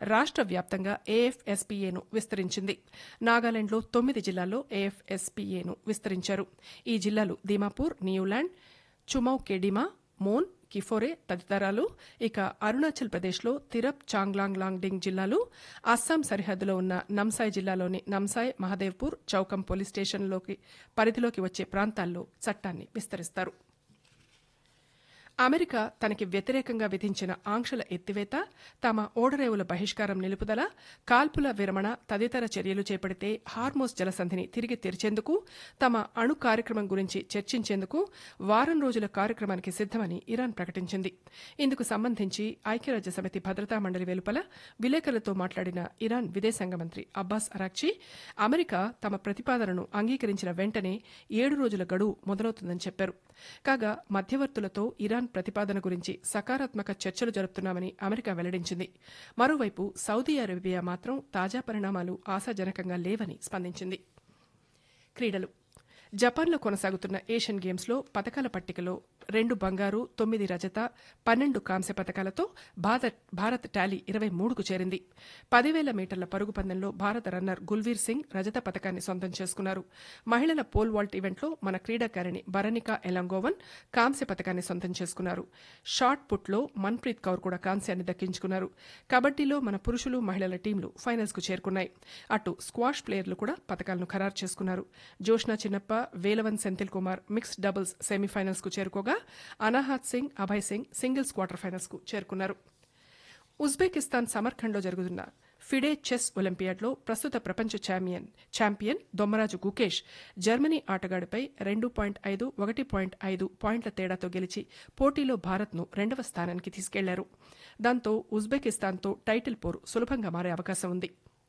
రాష్ట్ర వ్యాప్తంగా ఏఎఫ్ఎస్పీఏను విస్తరించింది. నాగాలాండ్లో 9 జిల్లాల్లో ఏఎఫ్ఎస్పీఏను విస్తరించారు. ఈ జిల్లాలు దీమాపూర్, న్యూలాండ్, చుమౌకేడిమా, మోన్, కిఫోరే తదితరాలు. ఇక అరుణాచల్ ప్రదేశ్లో తిరప్, చాంగ్లాంగ్లాంగ్డింగ్ జిల్లాలు, అస్సాం సరిహద్దులో ఉన్న నమ్సాయ్ జిల్లాలోని నమ్సాయ్, మహదేవ్పూర్, చౌకం పోలీస్ స్టేషన్లోకి పరిధిలోకి వచ్చే ప్రాంతాల్లో చట్టాన్ని విస్తరిస్తారు. అమెరికా తనకి వ్యతిరేకంగా విధించిన ఆంక్షల ఎత్తివేత, తమ ఓడరేవుల బహిష్కారం నిలుపుదల, కాల్పుల విరమణ తదితర చర్యలు చేపడితే హార్మోస్ జలసంధిని తిరిగి తెరిచేందుకు, తమ అణు కార్యక్రమం గురించి చర్చించేందుకు వారం రోజుల కార్యక్రమానికి సిద్దమని ఇరాన్ ప్రకటించింది. ఇందుకు సంబంధించి ఐక్యరాజ్యసమితి భద్రతా మండలి వెలుపల విలేకరులతో మాట్లాడిన ఇరాన్ విదేశాంగ మంత్రి అబ్బాస్ అరాక్చీ, అమెరికా తమ ప్రతిపాదనను అంగీకరించిన వెంటనే 7 రోజుల గడువు మొదలవుతుందని చెప్పారు. కాగా మధ్యవర్తులతో ఇరాన్ ప్రతిపాదన గురించి సకారాత్మక చర్చలు జరుపుతున్నామని అమెరికా వెల్లడించింది. మరోవైపు సౌదీ అరేబియా మాత్రం తాజా పరిణామాలు ఆశాజనకంగా లేవని స్పందించింది. క్రీడలు. జపాన్లో కొనసాగుతున్న ఏషియన్ గేమ్స్లో పతకాల పట్టికలో 2 బంగారు, 9 రజత, 12 కాంస్య పతకాలతో భారత్ టాలీ 23కు చేరింది. 10,000 మీటర్ల పరుగు పందెంలో భారత రన్నర్ గుల్వీర్ సింగ్ రజత పతకాన్ని సొంతం చేసుకున్నారు. మహిళల పోల్ వాల్ట్ ఈవెంట్లో మన క్రీడాకారిణి బరనికా ఎలంగోవన్ కాంస్య పతకాన్ని సొంతం చేసుకున్నారు. షాట్ పుట్లో మన్ప్రీత్ కౌర్ కూడా కాంస్యాన్ని దక్కించుకున్నారు. కబడ్డీలో మన పురుషులు, మహిళల టీంలు ఫైనల్స్కు చేరుకున్నాయి. అటు స్క్వాష్ ప్లేయర్లు కూడా పతకాలను ఖరారు చేసుకున్నారు. జోష్నా చిన్నప్ప, Velavan Senthil Kumar mixed doubles semifinals కు చేరుకోగా, Anahat Singh, Abhay Singh singles quarter finals కు చేరుకున్నారు. ఉజ్బెకిస్తాన్ సమర్ఖండ్లో జరుగుతున్న ఫిడే చెస్ ఒలింపియాడ్లో ప్రస్తుత ప్రపంచ ఛాంపియన్ దొమ్మరాజు గుకేష్ జర్మనీ ఆటగాడిపై 2.5, 1.5 పాయింట్ల తేడాతో గెలిచి పోటీలో భారత్ను 2వ స్థానానికి తీసుకెళ్లారు. దాంతో ఉజ్బెకిస్తాన్తో టైటిల్ పోరు సులభంగా మారే అవకాశం ఉంది.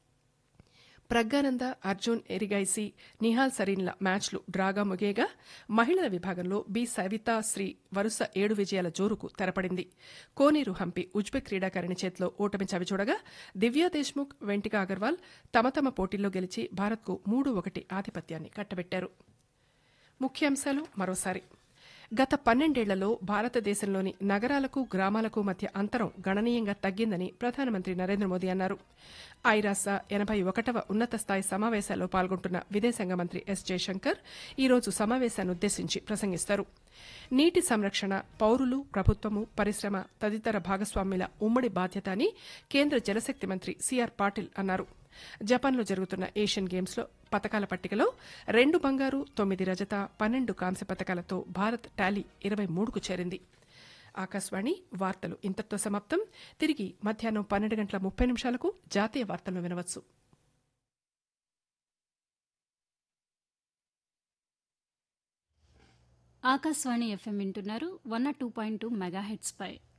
ప్రజ్ఞానంద, అర్జున్ ఎరిగైసి, నిహాల్ సరీన్ల మ్యాచ్లు డ్రాగా ముగియగా, మహిళల విభాగంలో బి సవితా శ్రీ వరుస 7 విజయాల జోరుకు తెరపడింది. కోనేరు హంపి ఉజ్బెక్ క్రీడాకారిణి చేతిలో ఓటమి చవిచూడగా, దివ్యా దేశ్ముఖ్, వెంటికా అగర్వాల్ తమ తమ పోటీల్లో గెలిచి భారత్కు 3-1 ఆధిపత్యాన్ని కట్టబెట్టారు. ముఖ్యాంశాలు మరోసారి. గత 12 ఏళ్లలో భారతదేశంలోని నగరాలకు, గ్రామాలకు మధ్య అంతరం గణనీయంగా తగ్గిందని ప్రధానమంత్రి నరేంద్ర మోదీ అన్నారు. ఐరాస 81వ ఉన్నత స్థాయి సమావేశాల్లో పాల్గొంటున్న విదేశాంగ మంత్రి ఎస్ జయశంకర్ ఈరోజు సమావేశాన్నుద్దేశించి ప్రసంగిస్తారు. నీటి సంరక్షణ పౌరులు, ప్రభుత్వము, పరిశ్రమ తదితర భాగస్వామ్యుల ఉమ్మడి బాధ్యత అని కేంద్ర జలశక్తి మంత్రి సిఆర్ పాటిల్ అన్నారు. జపాన్లో జరుగుతున్న ఏషియన్ గేమ్స్లో పతకాల పట్టికలో 2 బంగారు, 9 రజత, 12 కాంస్య పతకాలతో భారత్ టాలీ 23కు చేరింది. ఆకాశవాణి వార్తలు ఇంతటితో సమాప్తం. తిరిగి మధ్యాహ్నం 12:30 జాతీయ వార్తలను వినవచ్చు. ఆకాశవాణి FM వింటున్నారు 102.2 మెగాహెట్స్ పై.